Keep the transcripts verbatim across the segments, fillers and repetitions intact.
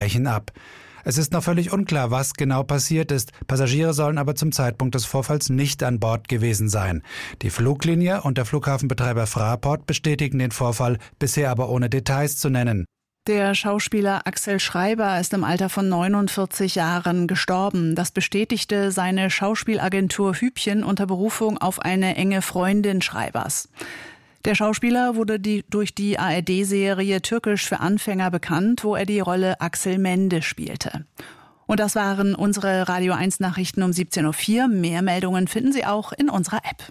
brechen ab. Es ist noch völlig unklar, was genau passiert ist. Passagiere sollen aber zum Zeitpunkt des Vorfalls nicht an Bord gewesen sein. Die Fluglinie und der Flughafenbetreiber Fraport bestätigen den Vorfall, bisher aber ohne Details zu nennen. Der Schauspieler Axel Schreiber ist im Alter von neunundvierzig Jahren gestorben. Das bestätigte seine Schauspielagentur Hübchen unter Berufung auf eine enge Freundin Schreibers. Der Schauspieler wurde die, durch die A R D-Serie Türkisch für Anfänger bekannt, wo er die Rolle Axel Mende spielte. Und das waren unsere Radio eins Nachrichten um siebzehn Uhr vier. Mehr Meldungen finden Sie auch in unserer App.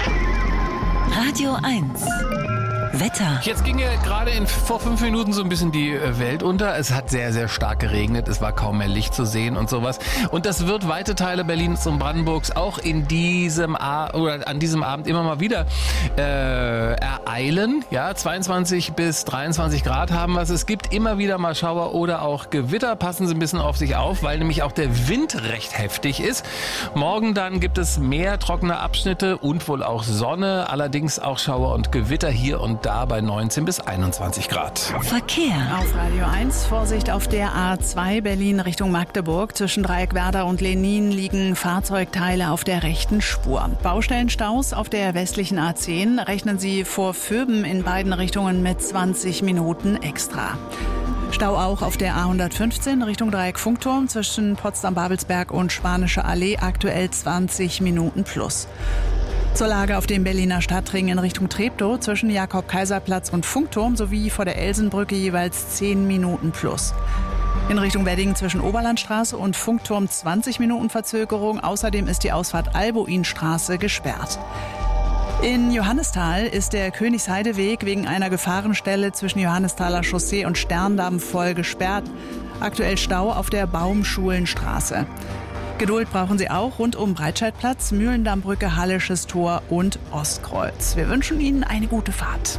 Radio eins. Wetter. Jetzt ging ja gerade in, vor fünf Minuten so ein bisschen die Welt unter. Es hat sehr, sehr stark geregnet. Es war kaum mehr Licht zu sehen und sowas. Und das wird weite Teile Berlins und Brandenburgs auch in diesem A- oder an diesem Abend immer mal wieder äh, ereilen. Ja, zweiundzwanzig bis dreiundzwanzig Grad haben wir es. Es gibt immer wieder mal Schauer oder auch Gewitter. Passen Sie ein bisschen auf sich auf, weil nämlich auch der Wind recht heftig ist. Morgen dann gibt es mehr trockene Abschnitte und wohl auch Sonne. Allerdings auch Schauer und Gewitter hier und da bei neunzehn bis einundzwanzig Grad. Verkehr. Auf Radio eins, Vorsicht auf der A zwei Berlin Richtung Magdeburg. Zwischen Dreieckwerder und Lenin liegen Fahrzeugteile auf der rechten Spur. Baustellenstaus auf der westlichen A zehn rechnen Sie vor Vöben in beiden Richtungen mit zwanzig Minuten extra. Stau auch auf der A hundertfünfzehn Richtung Dreieck Funkturm zwischen Potsdam-Babelsberg und Spanische Allee, aktuell zwanzig Minuten plus. Zur Lage auf dem Berliner Stadtring in Richtung Treptow zwischen Jakob-Kaiser-Platz und Funkturm sowie vor der Elsenbrücke jeweils zehn Minuten plus. In Richtung Wedding zwischen Oberlandstraße und Funkturm zwanzig Minuten Verzögerung. Außerdem ist die Ausfahrt Albuinstraße gesperrt. In Johannisthal ist der Königsheideweg wegen einer Gefahrenstelle zwischen Johannisthaler Chaussee und Sterndamm voll gesperrt. Aktuell Stau auf der Baumschulenstraße. Geduld brauchen Sie auch rund um Breitscheidplatz, Mühlendammbrücke, Hallisches Tor und Ostkreuz. Wir wünschen Ihnen eine gute Fahrt.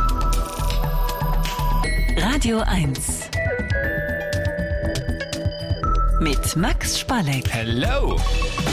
Radio eins. Mit Max Spalleck. Hello!